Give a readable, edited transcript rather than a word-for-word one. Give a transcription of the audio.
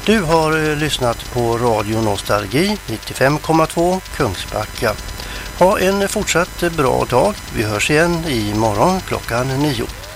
Du har lyssnat på Radio Nostalgi 95,2 Kungsbacka. Ha en fortsatt bra dag. Vi hörs igen imorgon klockan 9.